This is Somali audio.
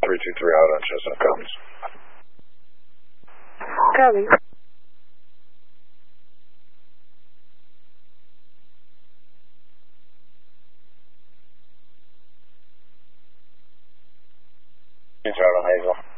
323 out on Chestnut Commons. Copy. Charlie Hazel.